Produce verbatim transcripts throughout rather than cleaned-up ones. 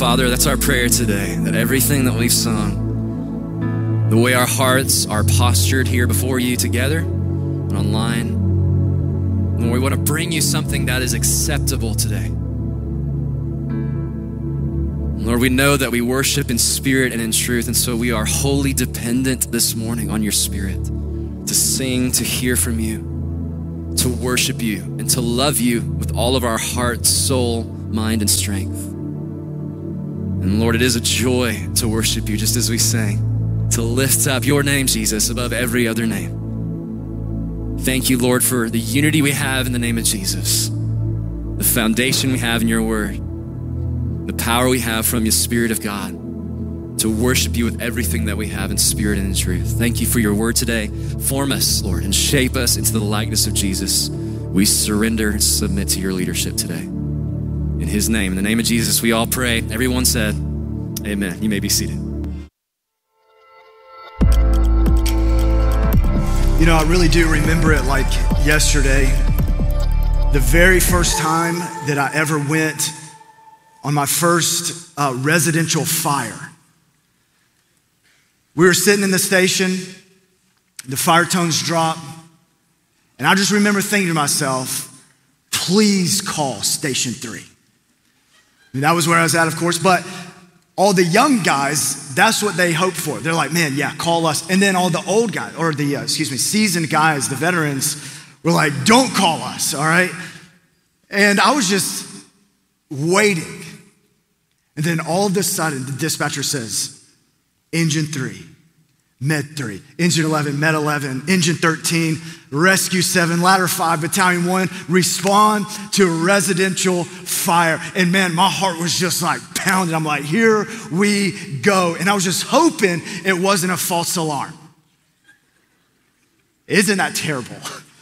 Father, that's our prayer today, that everything that we've sung, the way our hearts are postured here before you together and online, Lord, we want to bring you something that is acceptable today. Lord, we know that we worship in spirit and in truth, and so we are wholly dependent this morning on your Spirit to sing, to hear from you, to worship you, and to love you with all of our heart, soul, mind, and strength. And Lord, it is a joy to worship you, just as we sang, to lift up your name, Jesus, above every other name. Thank you, Lord, for the unity we have in the name of Jesus, the foundation we have in your word, the power we have from your Spirit of God to worship you with everything that we have in spirit and in truth. Thank you for your word today. Form us, Lord, and shape us into the likeness of Jesus. We surrender and submit to your leadership today. In his name, in the name of Jesus, we all pray. Everyone said, amen. You may be seated. You know, I really do remember it like yesterday. The very first time that I ever went on my first uh, residential fire. We were sitting in the station, the fire tones drop, and I just remember thinking to myself, please call Station three. I mean, that was where I was at, of course, but all the young guys, that's what they hope for. They're like, man, yeah, call us. And then all the old guys, or the, uh, excuse me, seasoned guys, the veterans, were like, don't call us, all right? And I was just waiting. And then all of a sudden, the dispatcher says, engine three, med three, engine eleven, med eleven, engine thirteen, rescue seven, ladder five, battalion one, respond to a residential fire. And man, my heart was just like pounding. I'm like, here we go. And I was just hoping it wasn't a false alarm. Isn't that terrible?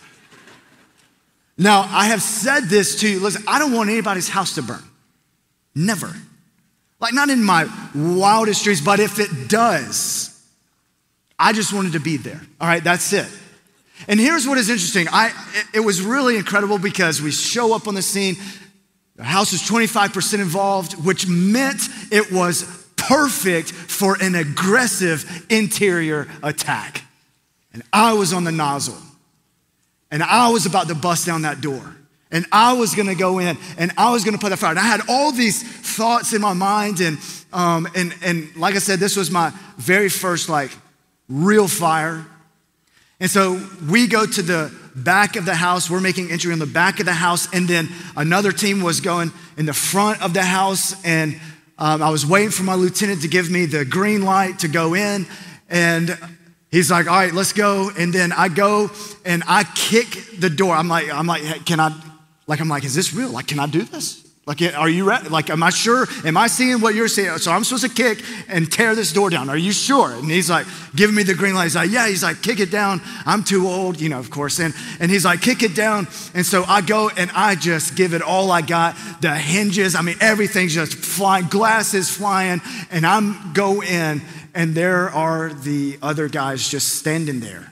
Now, I have said this to you. Listen, I don't want anybody's house to burn. Never. Like, not in my wildest dreams, but if it does, I just wanted to be there. All right, that's it. And here's what is interesting. I it, it was really incredible because we show up on the scene. The house was twenty-five percent involved, which meant it was perfect for an aggressive interior attack. And I was on the nozzle. And I was about to bust down that door. And I was gonna go in and I was gonna put that fire. And I had all these thoughts in my mind. And um, and and like I said, this was my very first like real fire. And so we go to the back of the house. We're making entry in the back of the house. And then another team was going in the front of the house. And um, I was waiting for my lieutenant to give me the green light to go in. And he's like, all right, let's go. And then I go and I kick the door. I'm like, I'm like, hey, can I, like, I'm like, is this real? Like, can I do this? Like, are you ready? Like, am I sure? Am I seeing what you're seeing? So I'm supposed to kick and tear this door down. Are you sure? And he's like, giving me the green light. He's like, yeah. He's like, kick it down. I'm too old, you know, of course. And, and he's like, kick it down. And so I go and I just give it all I got. The hinges, I mean, everything's just flying, glasses flying. And I'm go in and there are the other guys just standing there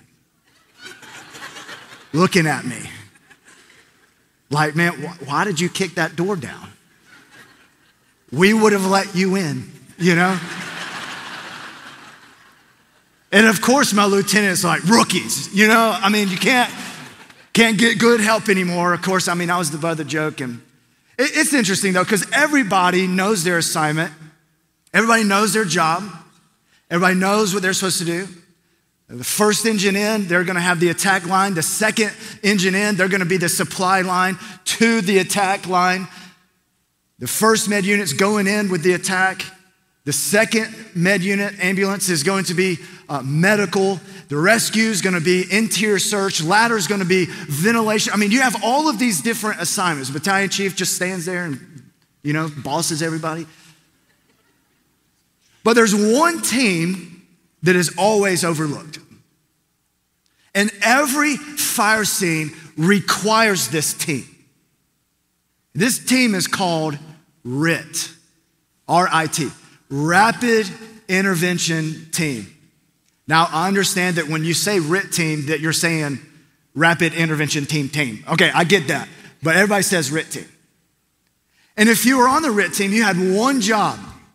looking at me. Like, man, wh- why did you kick that door down? We would have let you in, you know? And of course, my lieutenant's like, rookies, you know? I mean, you can't, can't get good help anymore. Of course, I mean, I was the butt of the joke. And it, it's interesting though, because everybody knows their assignment. Everybody knows their job. Everybody knows what they're supposed to do. The first engine in, they're gonna have the attack line. The second engine in, they're gonna be the supply line to the attack line. The first med unit's going in with the attack. The second med unit, ambulance, is going to be uh, medical. The rescue is gonna be interior search. Ladder's gonna be ventilation. I mean, you have all of these different assignments. Battalion chief just stands there and, you know, bosses everybody. But there's one team that is always overlooked. And every fire scene requires this team. This team is called R I T, R I T, Rapid Intervention Team. Now, I understand that when you say R I T team, that you're saying Rapid Intervention Team team. Okay, I get that. But everybody says R I T team. And if you were on the R I T team, you had one job.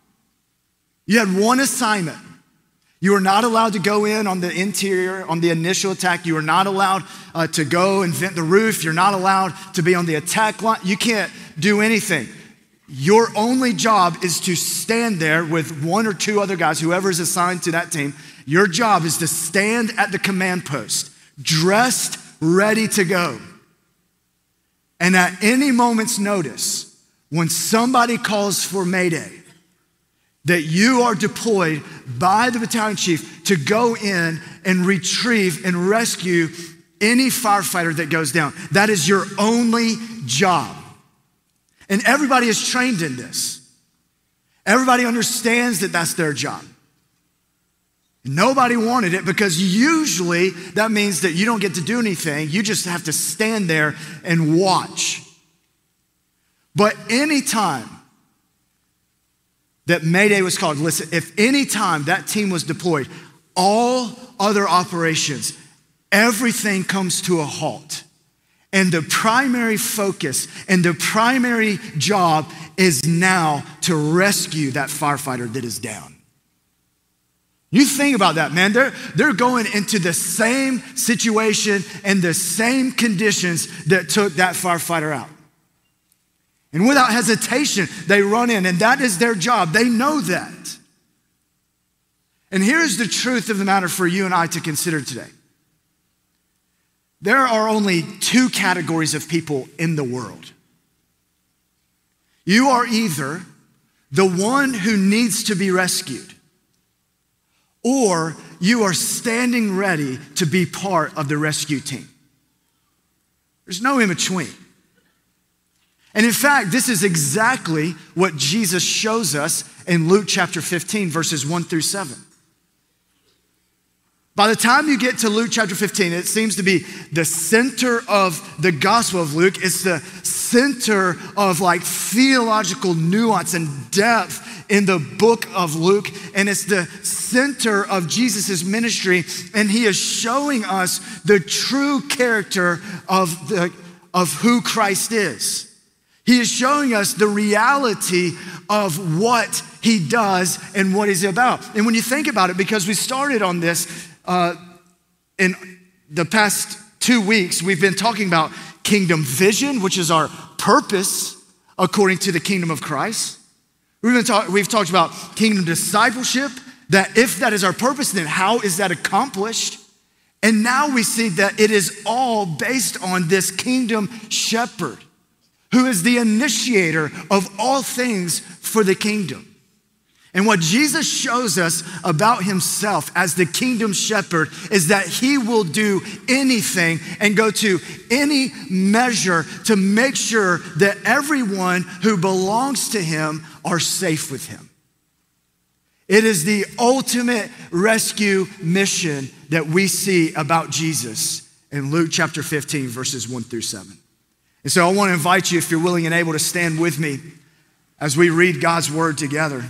You had one assignment. You were not allowed to go in on the interior, on the initial attack. You were not allowed uh, to go and vent the roof. You're not allowed to be on the attack line. You can't do anything. Your only job is to stand there with one or two other guys, whoever is assigned to that team. Your job is to stand at the command post, dressed, ready to go. And at any moment's notice, when somebody calls for Mayday, that you are deployed by the battalion chief to go in and retrieve and rescue any firefighter that goes down. That is your only job. And everybody is trained in this. Everybody understands that that's their job. Nobody wanted it because usually that means that you don't get to do anything. You just have to stand there and watch. But anytime that Mayday was called, listen, if any time that team was deployed, all other operations, everything comes to a halt. And the primary focus and the primary job is now to rescue that firefighter that is down. You think about that, man. They're, they're going into the same situation and the same conditions that took that firefighter out. And without hesitation, they run in, and that is their job. They know that. And here's the truth of the matter for you and I to consider today. There are only two categories of people in the world. You are either the one who needs to be rescued, or you are standing ready to be part of the rescue team. There's no in between. And in fact, this is exactly what Jesus shows us in Luke chapter fifteen, verses one through seven. By the time you get to Luke chapter fifteen, it seems to be the center of the Gospel of Luke. It's the center of like theological nuance and depth in the book of Luke. And it's the center of Jesus' ministry. And he is showing us the true character of, the, of who Christ is. He is showing us the reality of what he does and what he's about. And when you think about it, because we started on this uh, in the past two weeks, we've been talking about kingdom vision, which is our purpose according to the kingdom of Christ. We've, been talk- we've talked about kingdom discipleship, that if that is our purpose, then how is that accomplished? And now we see that it is all based on this kingdom shepherd, who is the initiator of all things for the kingdom. And what Jesus shows us about himself as the kingdom shepherd is that he will do anything and go to any measure to make sure that everyone who belongs to him are safe with him. It is the ultimate rescue mission that we see about Jesus in Luke chapter fifteen, verses one through seven. And so I want to invite you, if you're willing and able, to stand with me as we read God's word together.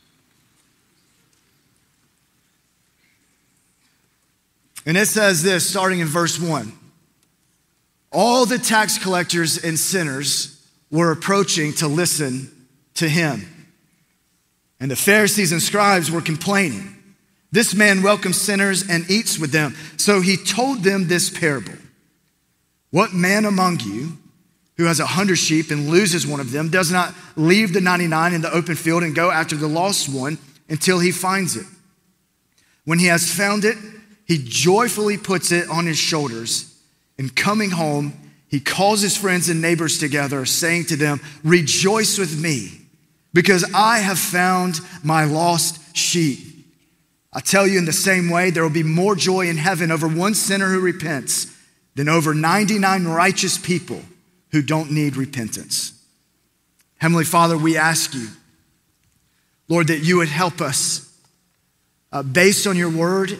And it says this, starting in verse one. All the tax collectors and sinners were approaching to listen to him. And the Pharisees and scribes were complaining. This man welcomes sinners and eats with them. So he told them this parable. What man among you who has a hundred sheep and loses one of them does not leave the ninety-nine in the open field and go after the lost one until he finds it? When he has found it, he joyfully puts it on his shoulders, and coming home, he calls his friends and neighbors together, saying to them, "Rejoice with me, because I have found my lost sheep." I tell you, in the same way, there will be more joy in heaven over one sinner who repents than over ninety-nine righteous people who don't need repentance. Heavenly Father, we ask you, Lord, that you would help us uh, based on your word,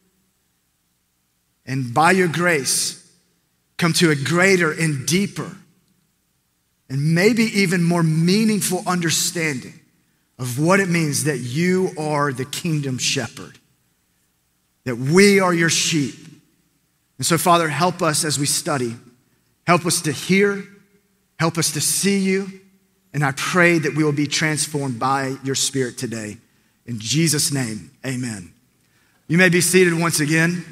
and by your grace, come to a greater and deeper and maybe even more meaningful understanding of what it means that you are the kingdom shepherd, that we are your sheep. And so, Father, help us as we study. Help us to hear. Help us to see you. And I pray that we will be transformed by your Spirit today. In Jesus' name, amen. You may be seated once again.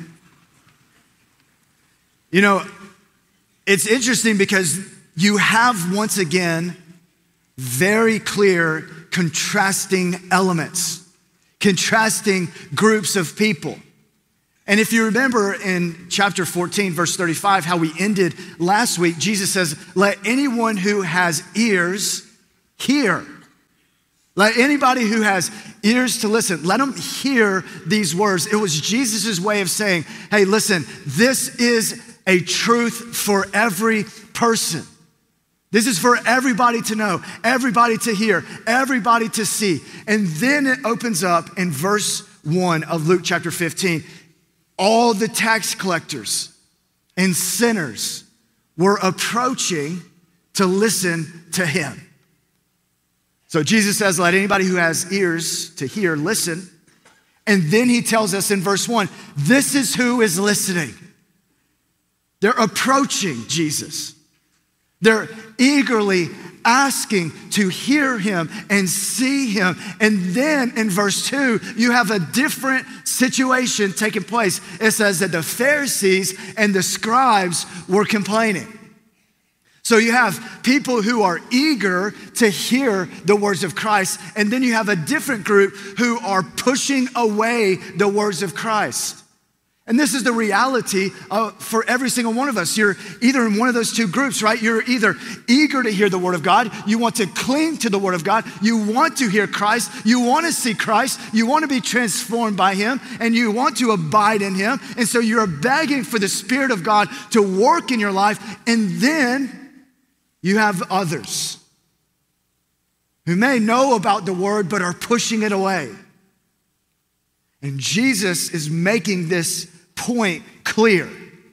You know, it's interesting because you have once again very clear contrasting elements, contrasting groups of people. And if you remember in chapter fourteen, verse thirty-five, how we ended last week, Jesus says, let anyone who has ears hear. Let anybody who has ears to listen, let them hear these words. It was Jesus' way of saying, hey, listen, this is a truth for every person. This is for everybody to know, everybody to hear, everybody to see. And then it opens up in verse one of Luke chapter fifteen. All the tax collectors and sinners were approaching to listen to him. So Jesus says, let anybody who has ears to hear listen. And then he tells us in verse one, this is who is listening. They're approaching Jesus. They're eagerly asking to hear him and see him. And then in verse two, you have a different situation taking place. It says that the Pharisees and the scribes were complaining. So you have people who are eager to hear the words of Christ, and then you have a different group who are pushing away the words of Christ. And this is the reality uh, for every single one of us. You're either in one of those two groups, right? You're either eager to hear the word of God. You want to cling to the word of God. You want to hear Christ. You want to see Christ. You want to be transformed by him, and you want to abide in him. And so you're begging for the Spirit of God to work in your life. And then you have others who may know about the word, but are pushing it away. And Jesus is making this point clear.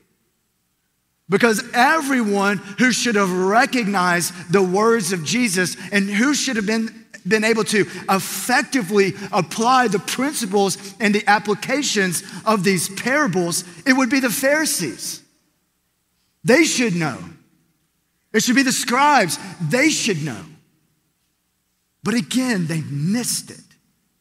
Because everyone who should have recognized the words of Jesus and who should have been, been able to effectively apply the principles and the applications of these parables, it would be the Pharisees. They should know. It should be the scribes. They should know. But again, they missed it.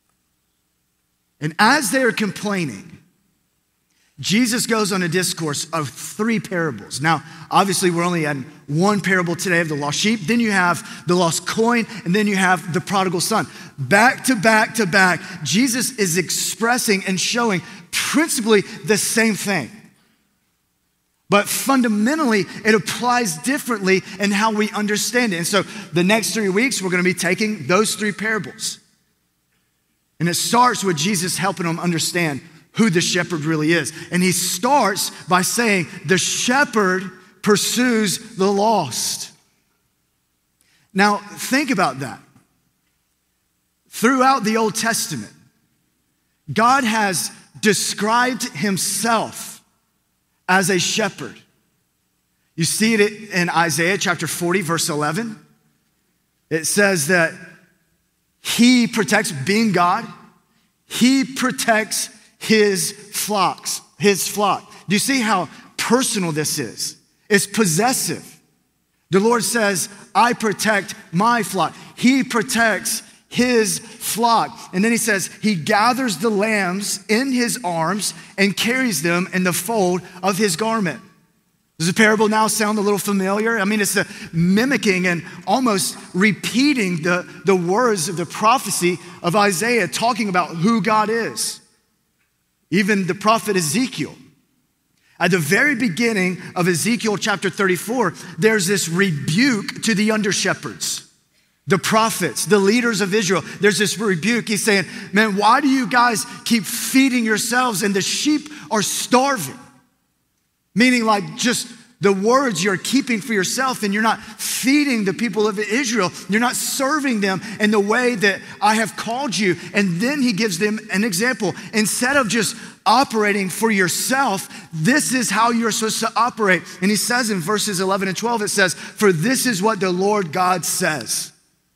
And as they're complaining, Jesus goes on a discourse of three parables. Now, obviously, we're only at one parable today of the lost sheep. Then you have the lost coin, and then you have the prodigal son. Back to back to back, Jesus is expressing and showing principally the same thing. But fundamentally, it applies differently in how we understand it. And so the next three weeks, we're going to be taking those three parables. And it starts with Jesus helping them understand who the shepherd really is. And he starts by saying, the shepherd pursues the lost. Now, think about that. Throughout the Old Testament, God has described himself as a shepherd. You see it in Isaiah chapter forty, verse eleven. It says that he protects, being God, he protects his flocks, his flock. Do you see how personal this is? It's possessive. The Lord says, I protect my flock. He protects his flock. And then he says, he gathers the lambs in his arms and carries them in the fold of his garment. Does the parable now sound a little familiar? I mean, it's the mimicking and almost repeating the, the words of the prophecy of Isaiah, talking about who God is. Even the prophet Ezekiel. At the very beginning of Ezekiel chapter thirty-four, there's this rebuke to the under-shepherds, the prophets, the leaders of Israel. There's this rebuke. He's saying, man, why do you guys keep feeding yourselves and the sheep are starving? Meaning like just the words you're keeping for yourself, and you're not feeding the people of Israel. You're not serving them in the way that I have called you. And then he gives them an example. Instead of just operating for yourself, this is how you're supposed to operate. And he says in verses eleven and twelve, it says, for this is what the Lord God says.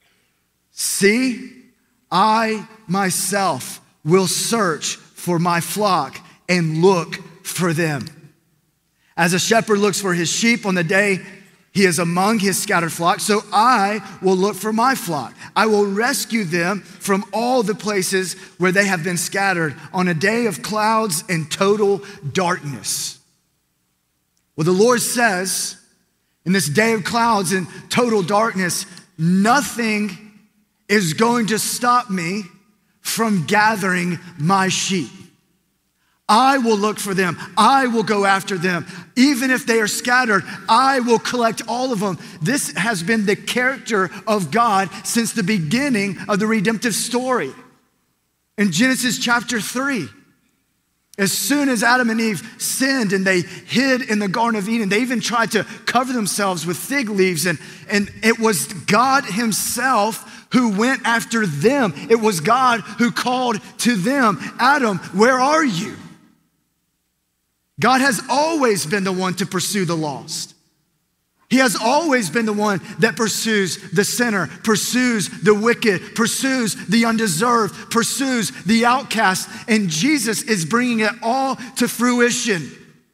See, I myself will search for my flock and look for them. As a shepherd looks for his sheep on the day He is among his scattered flock, so I will look for my flock. I will rescue them from all the places where they have been scattered on a day of clouds and total darkness. Well, the Lord says, in this day of clouds and total darkness, nothing is going to stop me from gathering my sheep. I will look for them. I will go after them. Even if they are scattered, I will collect all of them. This has been the character of God since the beginning of the redemptive story. In Genesis chapter three, as soon as Adam and Eve sinned and they hid in the Garden of Eden, they even tried to cover themselves with fig leaves, and, and it was God himself who went after them. It was God who called to them, Adam, where are you? God has always been the one to pursue the lost. He has always been the one that pursues the sinner, pursues the wicked, pursues the undeserved, pursues the outcast, and Jesus is bringing it all to fruition.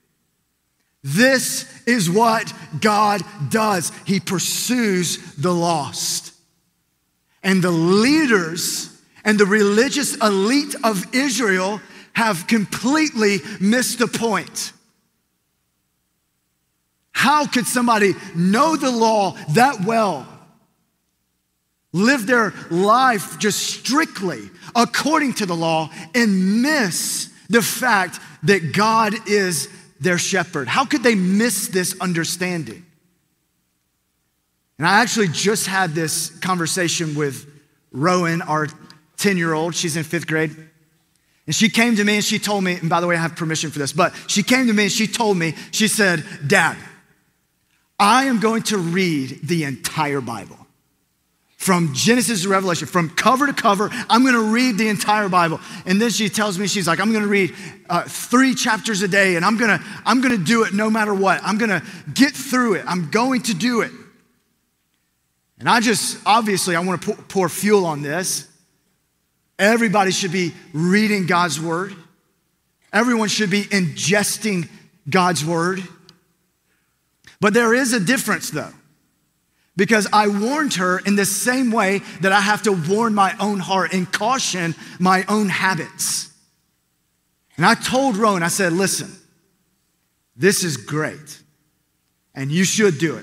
This is what God does. He pursues the lost. And the leaders and the religious elite of Israel have completely missed the point. How could somebody know the law that well, live their life just strictly according to the law, and miss the fact that God is their shepherd? How could they miss this understanding? And I actually just had this conversation with Rowan, our ten-year-old. She's in fifth grade. And she came to me and she told me, and by the way, I have permission for this, but she came to me and she told me, she said, Dad, I am going to read the entire Bible. From Genesis to Revelation, from cover to cover, I'm gonna read the entire Bible. And then she tells me, she's like, I'm gonna read uh, three chapters a day, and I'm gonna, I'm gonna do it no matter what. I'm gonna get through it. I'm going to do it. And I just, obviously, I wanna pour, pour fuel on this. Everybody should be reading God's word. Everyone should be ingesting God's word. But there is a difference though, because I warned her in the same way that I have to warn my own heart and caution my own habits. And I told Rowan, I said, listen, this is great and you should do it.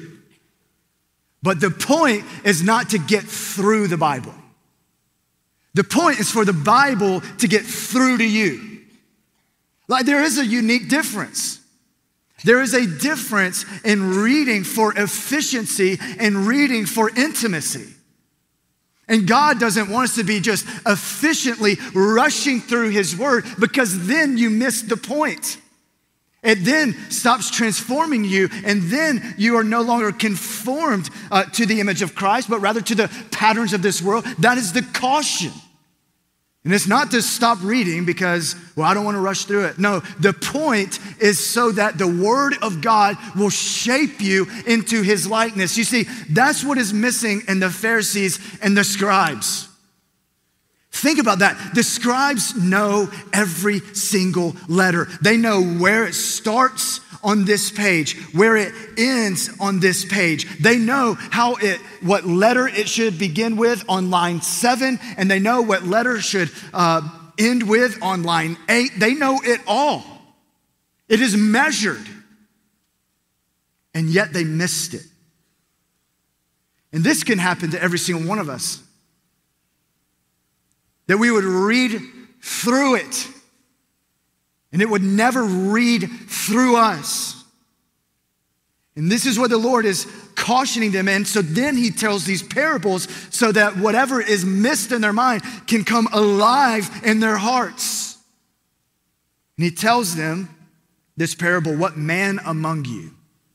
But the point is not to get through the Bible. The point is for the Bible to get through to you. Like, there is a unique difference. There is a difference in reading for efficiency and reading for intimacy. And God doesn't want us to be just efficiently rushing through his word, because then you miss the point. It then stops transforming you, and then you are no longer conformed uh, to the image of Christ, but rather to the patterns of this world. That is the caution. And it's not to stop reading because, well, I don't want to rush through it. No, the point is so that the word of God will shape you into his likeness. You see, that's what is missing in the Pharisees and the scribes. Think about that. The scribes know every single letter. They know where it starts on this page, where it ends on this page. They know how it, what letter it should begin with on line seven, and they know what letter should uh, end with on line eight. They know it all. It is measured, and yet they missed it. And this can happen to every single one of us. That we would read through it, and it would never read through us. And this is what the Lord is cautioning them in. So then he tells these parables so that whatever is missed in their mind can come alive in their hearts. And he tells them this parable, what man among you?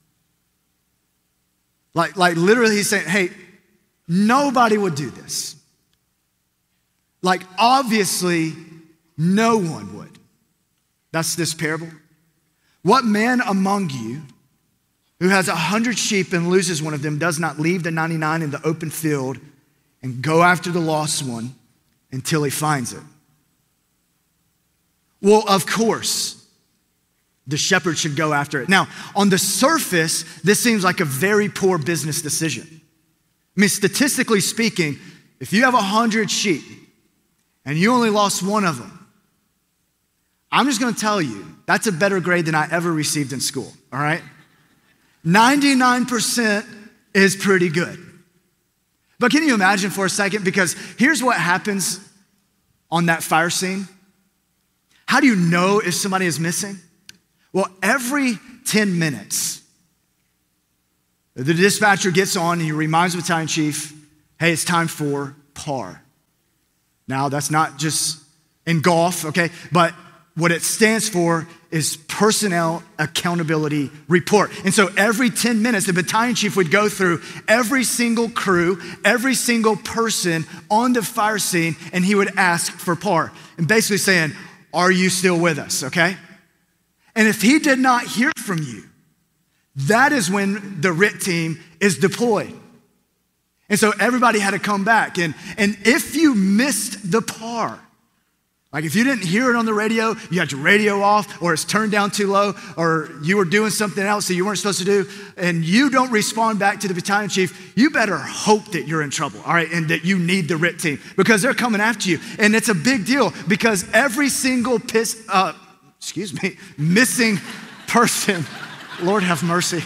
Like, like literally he's saying, hey, nobody would do this. Like, obviously, no one would. That's this parable. What man among you who has a hundred sheep and loses one of them does not leave the ninety-nine in the open field and go after the lost one until he finds it? Well, of course, the shepherd should go after it. Now, on the surface, this seems like a very poor business decision. I mean, statistically speaking, if you have a hundred sheep and you only lost one of them, I'm just gonna tell you, that's a better grade than I ever received in school, all right? ninety-nine percent is pretty good. But can you imagine for a second? Because here's what happens on that fire scene. How do you know if somebody is missing? Well, every ten minutes, the dispatcher gets on and he reminds the battalion chief, hey, it's time for P A R. Now, that's not just in golf, okay? But what it stands for is Personnel Accountability Report. And so every ten minutes, the battalion chief would go through every single crew, every single person on the fire scene, and he would ask for P A R. And basically saying, are you still with us, okay? And if he did not hear from you, that is when the R I T team is deployed. And so everybody had to come back. And, and if you missed the P A R, like if you didn't hear it on the radio, you had your radio off, or it's turned down too low, or you were doing something else that you weren't supposed to do, and you don't respond back to the battalion chief, you better hope that you're in trouble, all right, and that you need the R I T team, because they're coming after you. And it's a big deal, because every single piss, uh, excuse me, missing person, Lord have mercy.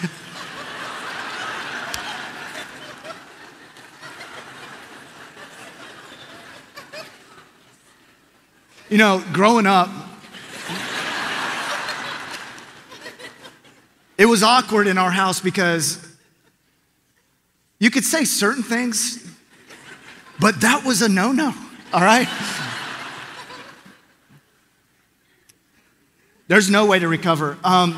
You know, growing up, it was awkward in our house because you could say certain things, but that was a no-no, all right? There's no way to recover. Um,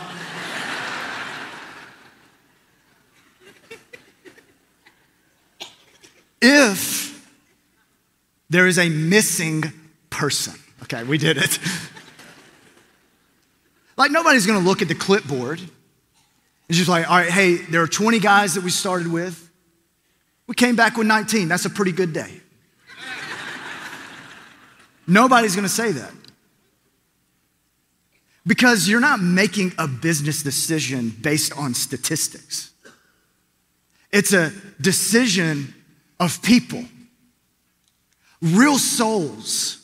if there is a missing person, okay, we did it. Like, nobody's gonna look at the clipboard. It's just like, all right, hey, there are twenty guys that we started with. We came back with nineteen. That's a pretty good day. Nobody's gonna say that. Because you're not making a business decision based on statistics. It's a decision of people, real souls.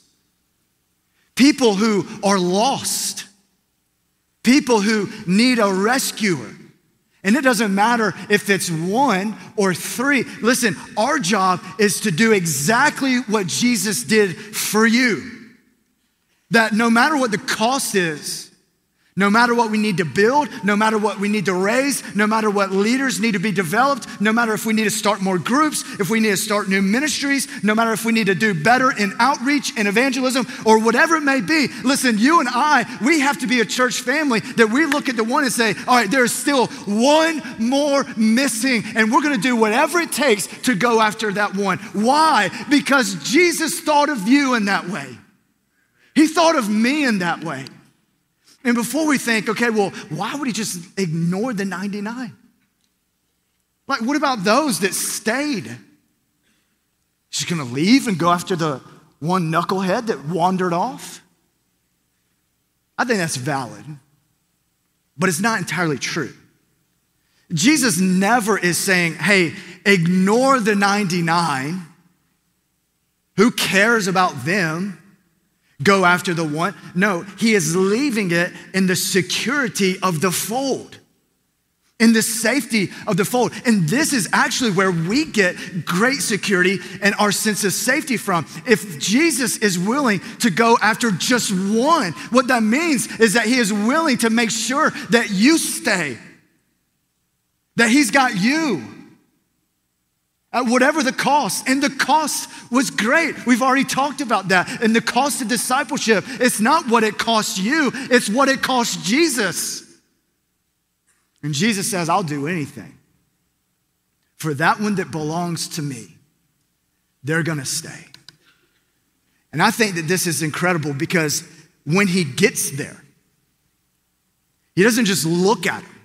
People who are lost. People who need a rescuer. And it doesn't matter if it's one or three. Listen, our job is to do exactly what Jesus did for you. That no matter what the cost is, no matter what we need to build, no matter what we need to raise, no matter what leaders need to be developed, no matter if we need to start more groups, if we need to start new ministries, no matter if we need to do better in outreach and evangelism or whatever it may be. Listen, you and I, we have to be a church family that we look at the one and say, all right, there's still one more missing, and we're gonna do whatever it takes to go after that one. Why? Because Jesus thought of you in that way. He thought of me in that way. And before we think, okay, well, why would he just ignore the ninety-nine? Like, what about those that stayed? She's gonna leave and go after the one knucklehead that wandered off? I think that's valid, but it's not entirely true. Jesus never is saying, hey, ignore the ninety-nine. Who cares about them? Go after the one. No, he is leaving it in the security of the fold, in the safety of the fold. And this is actually where we get great security and our sense of safety from. If Jesus is willing to go after just one, what that means is that he is willing to make sure that you stay, that he's got you. At whatever the cost, and the cost was great. We've already talked about that. And the cost of discipleship, it's not what it costs you, it's what it costs Jesus. And Jesus says, I'll do anything. For that one that belongs to me, they're gonna stay. And I think that this is incredible because when he gets there, he doesn't just look at him.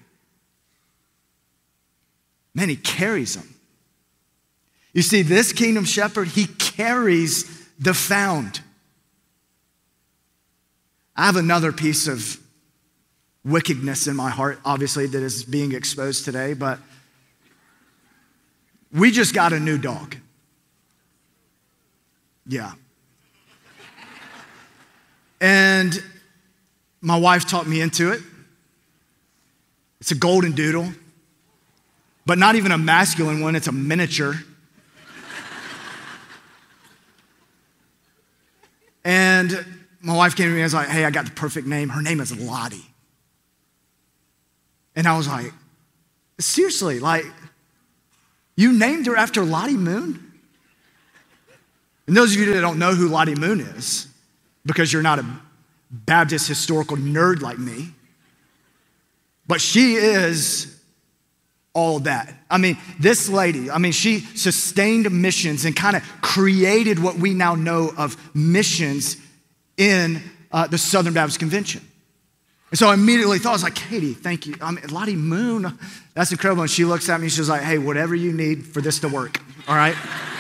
Man, he carries them. You see, this kingdom shepherd, he carries the found. I have another piece of wickedness in my heart, obviously, that is being exposed today, but we just got a new dog. Yeah. And my wife talked me into it. It's a golden doodle, but not even a masculine one, it's a miniature. And my wife came to me and was like, hey, I got the perfect name. Her name is Lottie. And I was like, seriously, like, you named her after Lottie Moon? And those of you that don't know who Lottie Moon is, because you're not a Baptist historical nerd like me, but she is all that. I mean, this lady, I mean, she sustained missions and kind of created what we now know of missions in uh, the Southern Baptist Convention. And so I immediately thought, I was like, Katie, thank you. I mean, Lottie Moon, that's incredible. And she looks at me, she's like, hey, whatever you need for this to work, all right?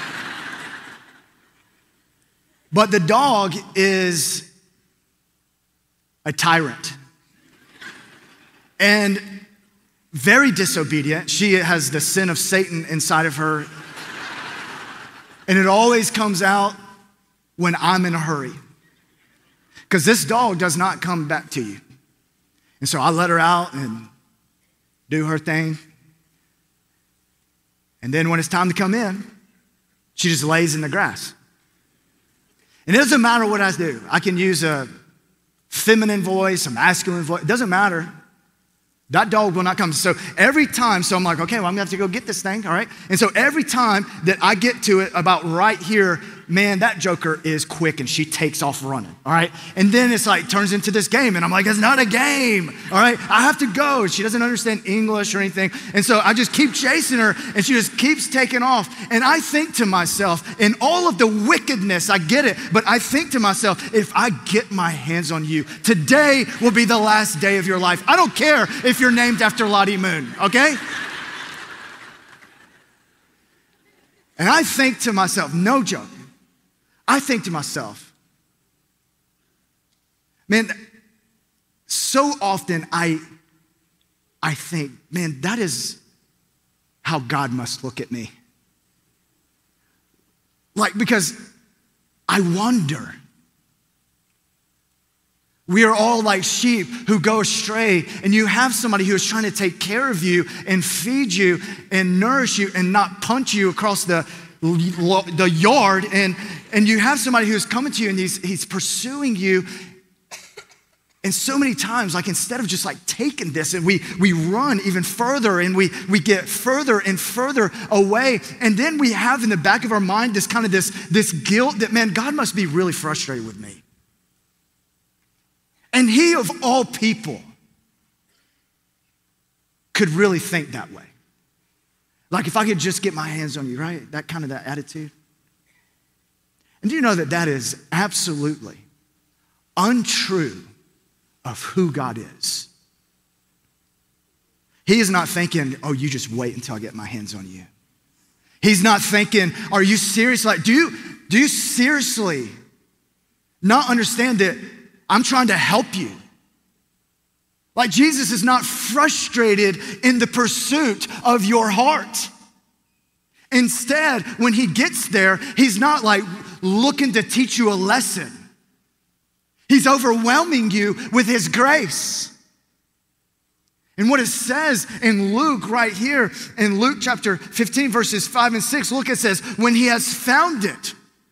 But the dog is a tyrant and very disobedient. She has the sin of Satan inside of her. And it always comes out when I'm in a hurry. Because this dog does not come back to you. And so I let her out and do her thing. And then when it's time to come in, she just lays in the grass. And it doesn't matter what I do. I can use a feminine voice, a masculine voice. It doesn't matter. That dog will not come. So every time, so I'm like, okay, well, I'm gonna have to go get this thing, all right? And so every time that I get to it about right here, man, that joker is quick and she takes off running, all right? And then it's like, turns into this game and I'm like, it's not a game, all right? I have to go. She doesn't understand English or anything. And so I just keep chasing her and she just keeps taking off. And I think to myself, in all of the wickedness, I get it, but I think to myself, if I get my hands on you, today will be the last day of your life. I don't care if you're named after Lottie Moon, okay? And I think to myself, no joke, I think to myself, man, so often I, I think, man, that is how God must look at me. Like, because I wonder. We are all like sheep who go astray, and you have somebody who is trying to take care of you and feed you and nourish you and not punch you across the, the yard. And, and you have somebody who's coming to you and he's, he's pursuing you. And so many times, like instead of just like taking this and we, we run even further and we, we get further and further away. And then we have in the back of our mind this kind of this, this guilt that, man, God must be really frustrated with me. And he of all people could really think that way. Like if I could just get my hands on you, right? That kind of that attitude. And do you know that that is absolutely untrue of who God is? He is not thinking, oh, you just wait until I get my hands on you. He's not thinking, are you serious? Like, do you, do you seriously not understand that I'm trying to help you? Like Jesus is not frustrated in the pursuit of your heart. Instead, when he gets there, he's not like looking to teach you a lesson. He's overwhelming you with his grace. And what it says in Luke right here, in Luke chapter fifteen, verses five and six, look, it says, when he has found it,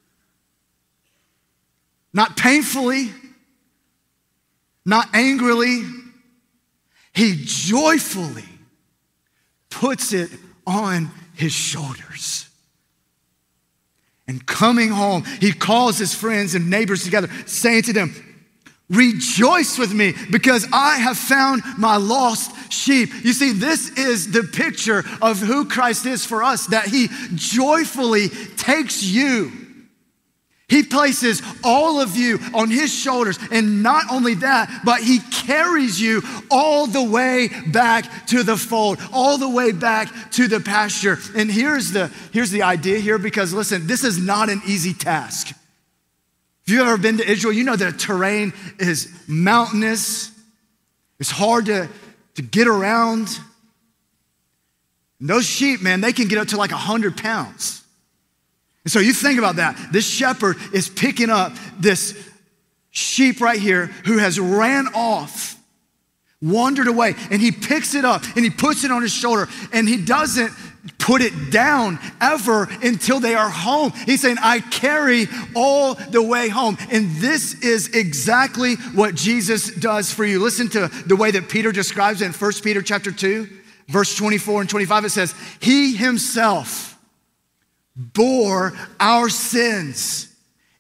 not painfully, not angrily, he joyfully puts it on his shoulders. And coming home, he calls his friends and neighbors together, saying to them, rejoice with me because I have found my lost sheep. You see, this is the picture of who Christ is for us, that he joyfully takes you. He places all of you on his shoulders. And not only that, but he carries you all the way back to the fold, all the way back to the pasture. And here's the, here's the idea here, because listen, this is not an easy task. If you've ever been to Israel, you know that terrain is mountainous. It's hard to, to get around. And those sheep, man, they can get up to like one hundred pounds. And so you think about that. This shepherd is picking up this sheep right here who has ran off, wandered away, and he picks it up and he puts it on his shoulder, and he doesn't put it down ever until they are home. He's saying, I carry all the way home. And this is exactly what Jesus does for you. Listen to the way that Peter describes it in First Peter chapter two, verse twenty-four and twenty-five. It says, he himself bore our sins